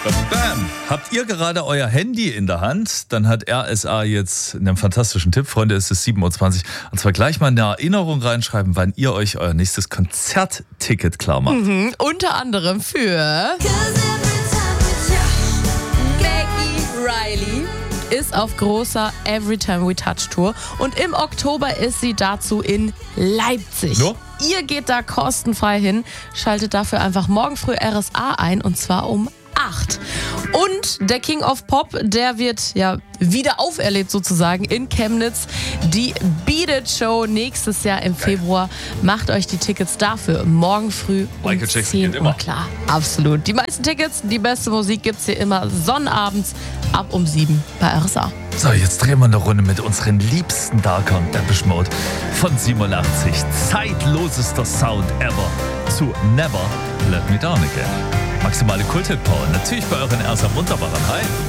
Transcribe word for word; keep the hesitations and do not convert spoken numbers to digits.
Bam! Habt ihr gerade euer Handy in der Hand? Dann hat R S A jetzt einen fantastischen Tipp. Freunde, es ist sieben Uhr zwanzig. Und zwar gleich mal eine Erinnerung reinschreiben, wann ihr euch euer nächstes Konzertticket klar macht. Mhm, unter anderem für Becky Riley ist auf großer Every Time We Touch Tour und im Oktober ist sie dazu in Leipzig. No? Ihr geht da kostenfrei hin, schaltet dafür einfach morgen früh R S A ein und zwar um acht. Und der King of Pop, der wird ja wieder auferlebt sozusagen in Chemnitz. Die Beat It Show nächstes Jahr im Februar. Macht euch die Tickets dafür morgen früh um Michael Jackson zehn geht Uhr immer. klar. Absolut. Die meisten Tickets, die beste Musik gibt's hier immer sonnabends ab um sieben bei R S A. So, jetzt drehen wir eine Runde mit unseren liebsten Darkon Depeche Mode von siebenundachtzig. Zeitlosester Sound ever zu Never Let Me Down Again. Maximale Kult-Hit-Power. Natürlich bei euren R S A wunderbaren Hi.